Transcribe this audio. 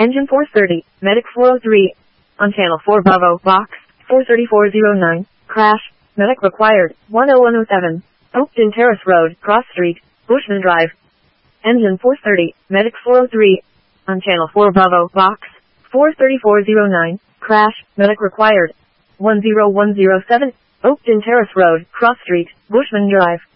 Engine 430, Medic 403. On Channel 4 Bravo, Box 43409. Crash. Medic required. 10107. Oakton Terrace Road, Cross Street, Bushman Drive. Engine 430, Medic 403. On Channel 4 Bravo, Box 43409. Crash. Medic required. 10107. Oakton Terrace Road, Cross Street, Bushman Drive.